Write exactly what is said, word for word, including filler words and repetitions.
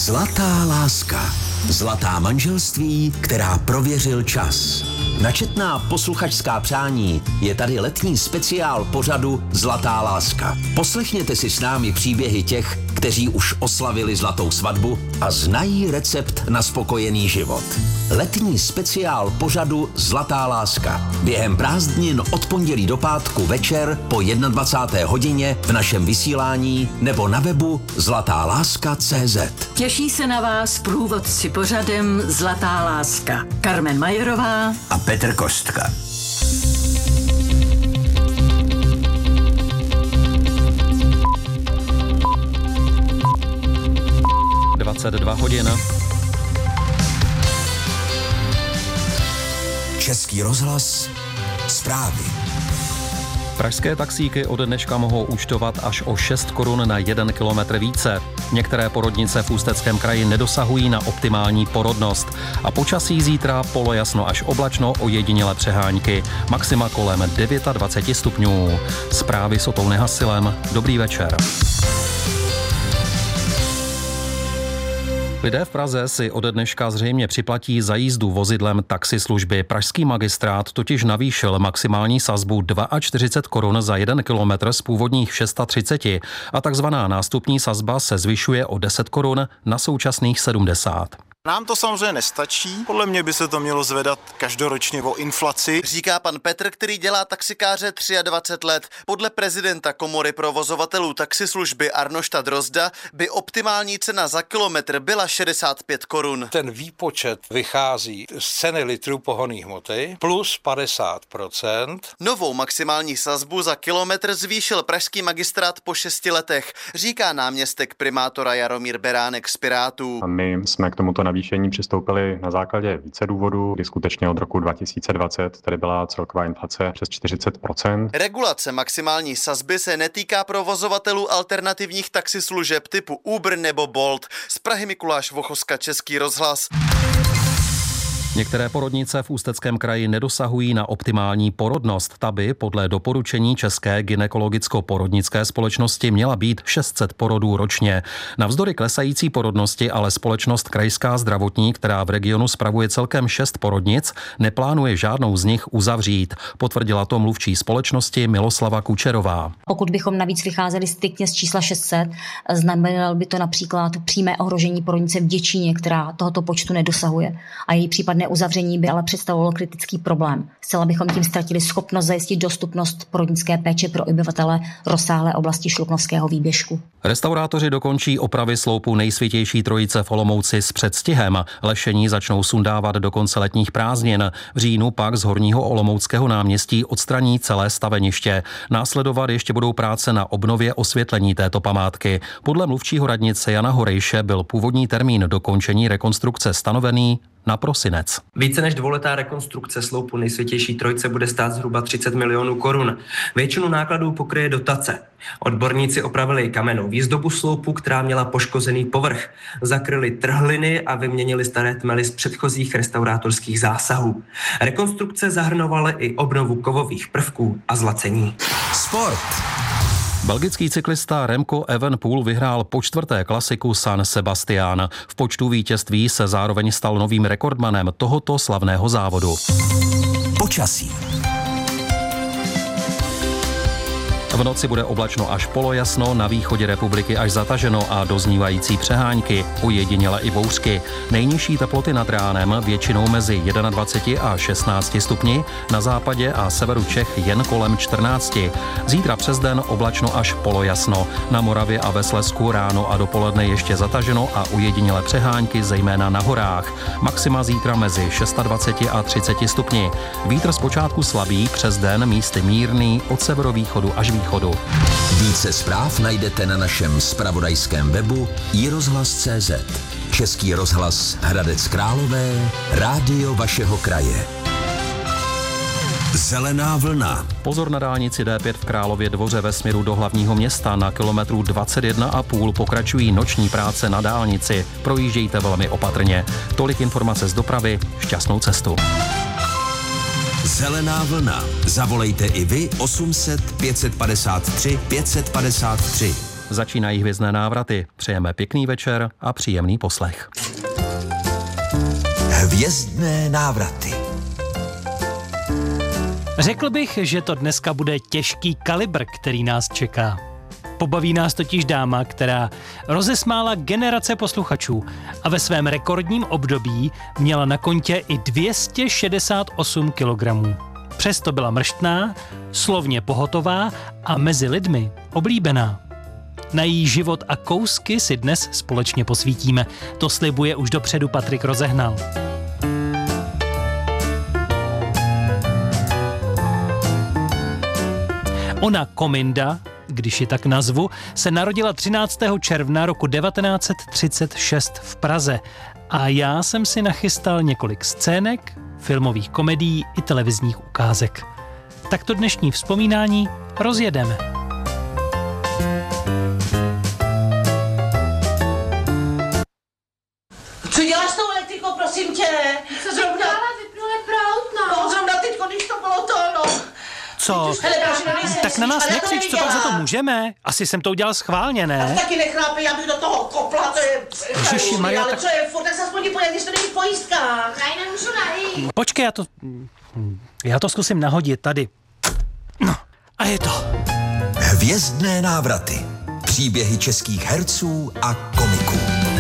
Zlatá láska. Zlatá manželství, která prověřil čas. Na četná posluchačská přání je tady letní speciál pořadu Zlatá láska. Poslechněte si s námi příběhy těch, kteří už oslavili zlatou svatbu a znají recept na spokojený život. Letní speciál pořadu Zlatá láska. Během prázdnin od pondělí do pátku večer po dvacáté jedné hodině v našem vysílání nebo na webu zlatá láska tečka cé zet. Těší se na vás průvodci pořadem Zlatá láska. Carmen Majerová a Petr Kostka. dvacet dva hodin. Český rozhlas, zprávy. Pražské taxíky od dneška mohou účtovat až o šest korun na jeden kilometr více. Některé porodnice v Ústeckém kraji nedosahují na optimální porodnost. A počasí zítra polojasno až oblačno, ojedinělé přehánky. Maxima kolem dvacet devět stupňů. Zprávy s Otou Nehasilem. Dobrý večer. Lidé v Praze si ode dneška zřejmě připlatí za jízdu vozidlem taxislužby. Pražský magistrát totiž navýšil maximální sazbu čtyřicet dva korun za jeden kilometr z původních třicet šest a takzvaná nástupní sazba se zvyšuje o deset korun na současných sedmdesát. Nám to samozřejmě nestačí, podle mě by se to mělo zvedat každoročně o inflaci. Říká pan Petr, který dělá taxikáře dvacet tři let. Podle prezidenta Komory provozovatelů taxislužby Arnošta Drozda by optimální cena za kilometr byla šedesát pět korun. Ten výpočet vychází z ceny litrů pohonných hmoty plus padesát procent. Novou maximální sazbu za kilometr zvýšil pražský magistrát po šesti letech, říká náměstek primátora Jaromír Beránek z Pirátů. A my jsme k tomuto navýšení přistoupili na základě více důvodů, kdy skutečně od roku dva tisíce dvacet tady byla celková inflace přes čtyřicet procent. Regulace maximální sazby se netýká provozovatelů alternativních taxislužeb typu Uber nebo Bolt. Z Prahy Mikuláš Vochoska, Český rozhlas. Některé porodnice v Ústeckém kraji nedosahují na optimální porodnost. Ta by podle doporučení České gynekologicko-porodnické společnosti měla být šest set porodů ročně. Navzdory klesající porodnosti ale společnost Krajská zdravotní, která v regionu spravuje celkem šest porodnic, neplánuje žádnou z nich uzavřít. Potvrdila to mluvčí společnosti Miloslava Kučerová. Pokud bychom navíc vycházeli striktně z čísla šest set, znamenalo by to například přímé ohrožení porodnice v Děčíně, která tohoto počtu nedosahuje. A její případné uzavření by ale představovalo kritický problém. Zcela bychom tím ztratili schopnost zajistit dostupnost porodnické péče pro obyvatele rozsáhlé oblasti Šluknovského výběžku. Restaurátoři dokončí opravy sloupu Nejsvětější trojice v Olomouci s předstihem. Lešení začnou sundávat do konce letních prázdnin. V říjnu pak z horního olomouckého náměstí odstraní celé staveniště. Následovat ještě budou práce na obnově osvětlení této památky. Podle mluvčího radnice Jana Horejše byl původní termín dokončení rekonstrukce stanovený na prosinec. Více než dvouletá rekonstrukce sloupu Nejsvětější trojice bude stát zhruba třicet milionů korun. Většinu nákladů pokryje dotace. Odborníci opravili kamennou výzdobu sloupu, která měla poškozený povrch. Zakryli trhliny a vyměnili staré tmely z předchozích restaurátorských zásahů. Rekonstrukce zahrnovaly i obnovu kovových prvků a zlacení. Sport. Belgický cyklista Remco Evenepoel vyhrál po čtvrté klasiku San Sebastián. V počtu vítězství se zároveň stal novým rekordmanem tohoto slavného závodu. Počasí. V noci bude oblačno až polojasno, na východě republiky až zataženo a doznívající přehánky, ojediněle i bouřky. Nejnižší teploty nad ránem většinou mezi dvacet jedna a šestnáct stupni, na západě a severu Čech jen kolem čtrnáct. Zítra přes den oblačno až polojasno. Na Moravě a ve Slezsku ráno a dopoledne ještě zataženo a ojediněle přehánky, zejména na horách. Maxima zítra mezi dvacet šest a třicet stupni. Vítr zpočátku slabý, přes den místy mírný, od severovýchodu až východu. Více zpráv najdete na našem zpravodajském webu i rozhlas tečka cé zet. Český rozhlas Hradec Králové, rádio vašeho kraje. Zelená vlna. Pozor na dálnici D pět v Králově Dvoře ve směru do hlavního města. Na kilometru dvacet jedna a půl pokračují noční práce na dálnici. Projíždějte velmi opatrně. Tolik informace z dopravy. Šťastnou cestu. Zelená vlna. Zavolejte i vy osm set pět set padesát tři pět set padesát tři. Začínají Hvězdné návraty. Přejeme pěkný večer a příjemný poslech. Hvězdné návraty. Řekl bych, že to dneska bude těžký kalibr, který nás čeká. Pobaví nás totiž dáma, která rozesmála generace posluchačů a ve svém rekordním období měla na kontě i dvě stě šedesát osm kilogramů. Přesto byla mrštná, slovně pohotová a mezi lidmi oblíbená. Na její život a kousky si dnes společně posvítíme. To slibuje už dopředu Patrik Rozehnal. Ona Kominda, když ji tak nazvu, se narodila třináctého června roku devatenáct set třicet šest v Praze a já jsem si nachystal několik scének, filmových komedií i televizních ukázek. Tak to dnešní vzpomínání rozjedeme. Co děláš s tou elektrikou, prosím tě? Co zrovna... Vypnula, vypnula prout, no. No, zrovna teďko, když to bylo to, no. Co? Hele, dáš, tak na nás nekřič, co pak za to můžeme? Asi jsem to udělal schválně, ne? A taky nechrápe, já bych do toho kopla, to je... Ježiši Maria, ale tak... co je, furt tak se aspoň pojď, když to není v pojistkách. Já ji nemůžu najít. Počkej, já to... Já to zkusím nahodit tady. No, a je to. Hvězdné návraty. Příběhy českých herců a komiků.